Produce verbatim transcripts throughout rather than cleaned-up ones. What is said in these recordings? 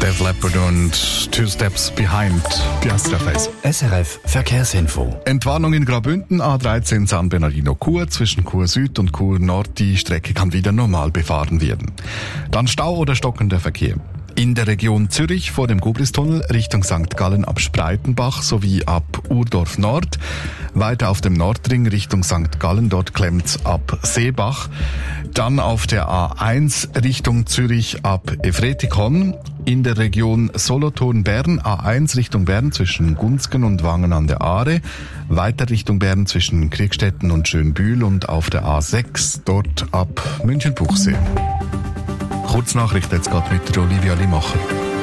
Def Leppard und Two Steps Behind. Die S R F eins. S R F Verkehrsinfo. Entwarnung in Graubünden, A dreizehn San Bernardino Chur, zwischen Chur Süd und Chur Nord. Die Strecke kann wieder normal befahren werden. Dann Stau oder stockender Verkehr. In der Region Zürich vor dem Gubristunnel Richtung Sankt Gallen ab Spreitenbach sowie ab Urdorf Nord. Weiter auf dem Nordring Richtung Sankt Gallen, dort klemmt's ab Seebach. Dann auf der A eins Richtung Zürich ab Efretikon. In der Region Solothurn-Bern A eins Richtung Bern zwischen Gunzgen und Wangen an der Aare. Weiter Richtung Bern zwischen Kriegstetten und Schönbühl und auf der A sechs dort ab München-Buchsee. Kurznachrichten jetzt gerade mit Olivia Limacher.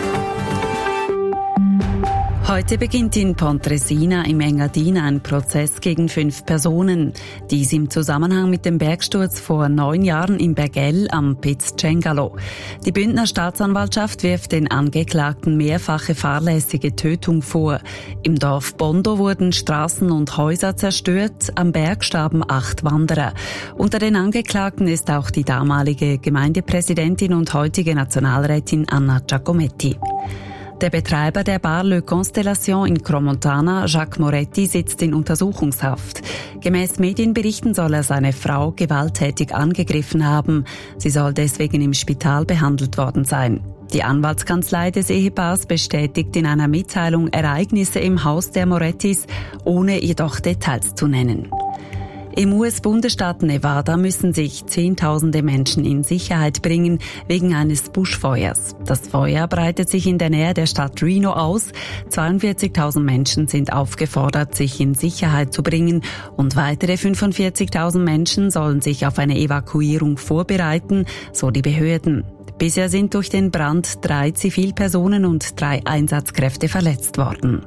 Heute beginnt in Pontresina im Engadin ein Prozess gegen fünf Personen. Dies im Zusammenhang mit dem Bergsturz vor neun Jahren im Bergell am Piz Cengalo. Die Bündner Staatsanwaltschaft wirft den Angeklagten mehrfache fahrlässige Tötung vor. Im Dorf Bondo wurden Straßen und Häuser zerstört, am Berg starben acht Wanderer. Unter den Angeklagten ist auch die damalige Gemeindepräsidentin und heutige Nationalrätin Anna Giacometti. Der Betreiber der Bar Le Constellation in Cromontana, Jacques Moretti, sitzt in Untersuchungshaft. Gemäß Medienberichten soll er seine Frau gewalttätig angegriffen haben. Sie soll deswegen im Spital behandelt worden sein. Die Anwaltskanzlei des Ehepaars bestätigt in einer Mitteilung Ereignisse im Haus der Morettis, ohne jedoch Details zu nennen. Im U S-Bundesstaat Nevada müssen sich Zehntausende Menschen in Sicherheit bringen wegen eines Buschfeuers. Das Feuer breitet sich in der Nähe der Stadt Reno aus. zweiundvierzigtausend Menschen sind aufgefordert, sich in Sicherheit zu bringen und weitere fünfundvierzigtausend Menschen sollen sich auf eine Evakuierung vorbereiten, so die Behörden. Bisher sind durch den Brand drei Zivilpersonen und drei Einsatzkräfte verletzt worden.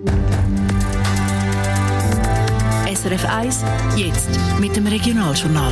S R F eins, jetzt mit dem Regionaljournal.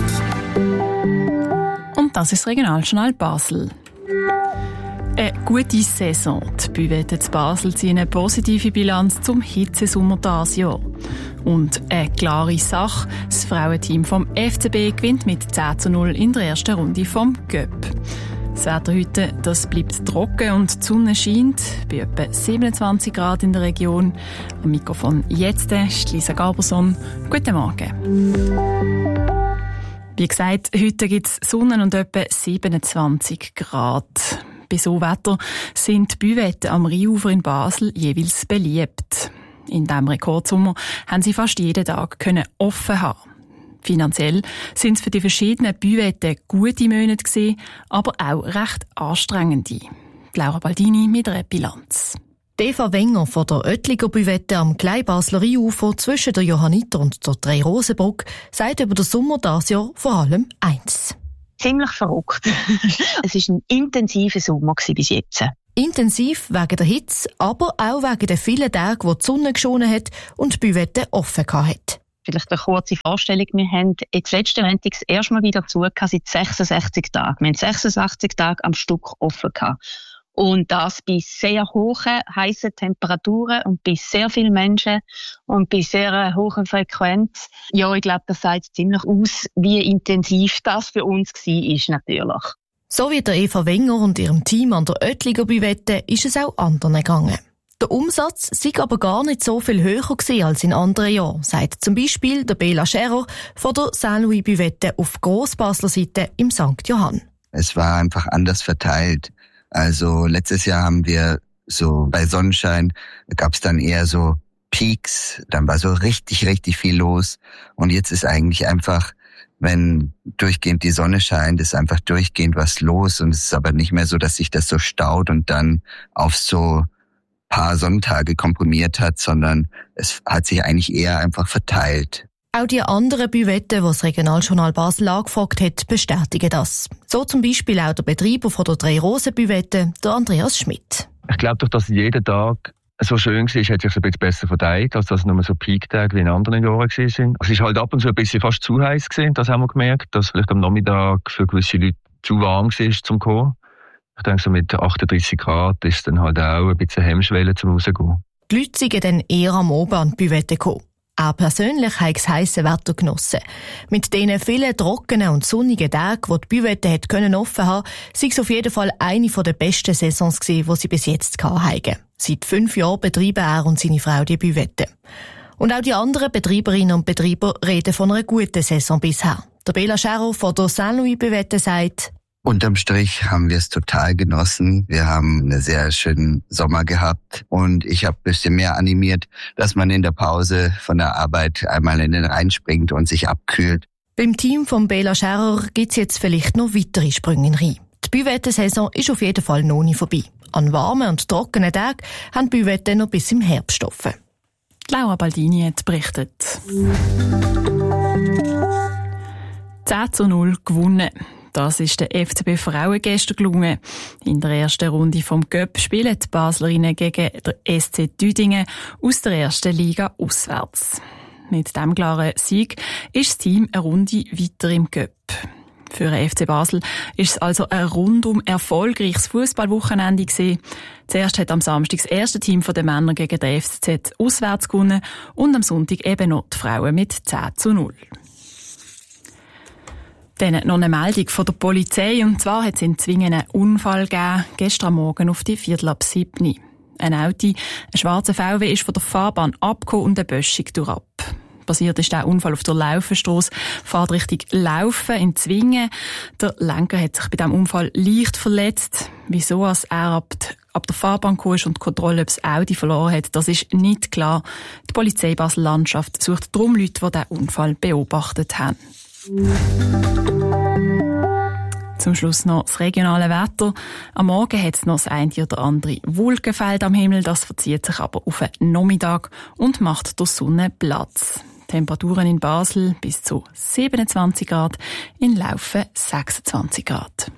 Und das ist das Regionaljournal Basel. Eine gute Saison. Die Büwette zu Basel ziehen eine positive Bilanz zum Hitzesommer dieses Jahr. Und eine klare Sache, das Frauenteam vom F C B gewinnt mit zehn zu null in der ersten Runde vom Göpp. Das Wetter heute, das bleibt trocken und die Sonne scheint bei etwa siebenundzwanzig Grad in der Region. Am Mikrofon jetzt ist Lisa Gaberson. Guten Morgen. Wie gesagt, heute gibt es Sonne und etwa siebenundzwanzig Grad. Bei so Wetter sind die Büwetten am Rheinufer in Basel jeweils beliebt. In diesem Rekordsommer haben sie fast jeden Tag können offen haben. Finanziell sind es für die verschiedenen Büwetten gute Monate gewesen, aber auch recht anstrengende. Laura Baldini mit einer Bilanz. Eva Wenger von der Oettliger Büwette am Kleinbasler Rheinufer zwischen der Johanniter und der Drei-Rosen-Brücke sagt über den Sommer dieses Jahr vor allem eins. Ziemlich verrückt. Es war ein intensiver Sommer bis jetzt. Intensiv wegen der Hitze, aber auch wegen den vielen Tagen, wo die Sonne geschonen hat und die Büwette offen hatte. Vielleicht eine kurze Vorstellung. Wir haben jetzt letzten Montag das erste Mal wieder zu seit sechsundsechzig Tagen. Wir haben sechsundsechzig Tage am Stück offen gehabt. Und das bei sehr hohen, heissen Temperaturen und bei sehr vielen Menschen und bei sehr hoher Frequenz. Ja, ich glaube, das sagt ziemlich aus, wie intensiv das für uns war, natürlich. So wie der Eva Wenger und ihrem Team an der Oettliger Büwette ist es auch anderen gegangen. Der Umsatz sei aber gar nicht so viel höher gewesen als in anderen Jahren, sagt zum Beispiel der Bela Scherer von der Saint-Louis Büwette auf Grossbasler Seite im Sankt Johann. Es war einfach anders verteilt. Also letztes Jahr haben wir so bei Sonnenschein gab es dann eher so Peaks, dann war so richtig, richtig viel los. Und jetzt ist eigentlich einfach, wenn durchgehend die Sonne scheint, ist einfach durchgehend was los. Und es ist aber nicht mehr so, dass sich das so staut und dann auf so paar Sonntage komprimiert hat, sondern es hat sich eigentlich eher einfach verteilt. Auch die anderen Büwetten, die das Regionaljournal Basel angefragt hat, bestätigen das. So zum Beispiel auch der Betreiber von der Drei-Rosen-Büwette, der Andreas Schmidt. Ich glaube doch, dass jeder Tag so schön war, hat sich ein bisschen besser verteilt, als dass es nur so Peak-Tage wie in anderen Jahren waren. Es ist halt ab und zu ein bisschen fast zu heiß gewesen, das haben wir gemerkt, dass vielleicht am Nachmittag für gewisse Leute zu warm war zum Kommen. Ich denke, so mit achtunddreissig Grad ist dann halt auch ein bisschen Hemmschwelle zum Rausgehen. Die Leute sind dann eher am Abend an die Büwette gekommen. Er persönlich hat das heisse Wetter genossen. Mit diesen vielen trockenen und sonnigen Tagen, die die Büwette hat können offen haben, sei es auf jeden Fall eine der besten Saisons gewesen, die sie bis jetzt hatten. Seit fünf Jahren betreiben er und seine Frau die Büwette. Und auch die anderen Betreiberinnen und Betreiber reden von einer guten Saison bisher. Der Bela Scherrer von der Saint-Louis-Büwette sagt: Unterm Strich haben wir es total genossen. Wir haben einen sehr schönen Sommer gehabt und ich habe ein bisschen mehr animiert, dass man in der Pause von der Arbeit einmal in den Rhein springt und sich abkühlt. Beim Team von Bela Scherrer gibt es jetzt vielleicht noch weitere Sprünge in den Rhein. Die Büwette-Saison ist auf jeden Fall noch nicht vorbei. An warmen und trockenen Tagen haben die Büwette noch bis im Herbst offen. Laura Baldini hat berichtet. zehn zu null gewonnen. Das ist der F C B Frauen gestern gelungen. In der ersten Runde vom Cup spielen die Baslerinnen gegen den S C Düdingen aus der ersten Liga auswärts. Mit diesem klaren Sieg ist das Team eine Runde weiter im Cup. Für den F C Basel ist es also ein rundum erfolgreiches Fußballwochenende gewesen. Zuerst hat am Samstag das erste Team der Männer gegen den F C Z auswärts gewonnen und am Sonntag eben noch die Frauen mit zehn zu null. Dann noch eine Meldung von der Polizei, und zwar hat es in Zwingen einen Unfall gegeben, gestern Morgen auf die Viertel ab sieben. Ein Auto, ein schwarzer V W, ist von der Fahrbahn abgekommen und eine Böschung durchab. Passiert ist der Unfall auf der Laufenstrasse, Fahrtrichtung Laufen in Zwingen. Der Lenker hat sich bei diesem Unfall leicht verletzt. Wieso als er ab, die, ab der Fahrbahn gekommen ist und die Kontrolle, ob das Audi verloren hat, das ist nicht klar. Die Polizei Basel-Landschaft sucht darum Leute, die diesen Unfall beobachtet haben. Zum Schluss noch das regionale Wetter. Am Morgen hat es noch das eine oder andere Wolkenfeld am Himmel. Das verzieht sich aber auf den Nachmittag und macht der Sonne Platz. Temperaturen in Basel bis zu siebenundzwanzig Grad, in Laufen sechsundzwanzig Grad.